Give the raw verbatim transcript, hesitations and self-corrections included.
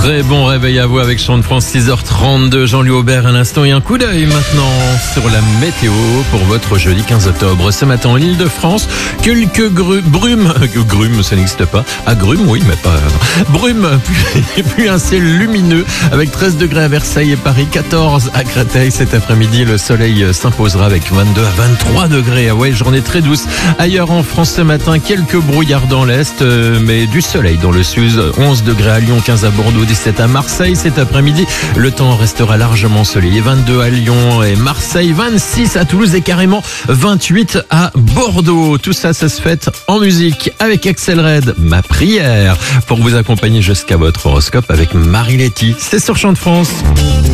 Très bon réveil à vous avec Chant de France, six heures trente-deux, Jean-Louis Aubert à l'instant et un coup d'œil maintenant sur la météo pour votre jeudi quinze octobre. Ce matin en Île-de-France, quelques gru- brumes, grumes ça n'existe pas, ah grumes oui mais pas, brumes, puis, puis un ciel lumineux avec treize degrés à Versailles et Paris, quatorze à Créteil. Cet après-midi le soleil s'imposera avec vingt-deux à vingt-trois degrés, ah ouais journée très douce. Ailleurs en France ce matin, quelques brouillards dans l'Est, euh, mais du soleil dans le sud, onze degrés à Lyon, quinze à Bordeaux, dix-sept à Marseille. Cet après-midi, le temps restera largement ensoleillé. vingt-deux à Lyon et Marseille, vingt-six à Toulouse et carrément vingt-huit à Bordeaux. Tout ça, ça se fête en musique avec Axel Red, Ma prière, pour vous accompagner jusqu'à votre horoscope avec Marie Letty. C'est sur Chant de France.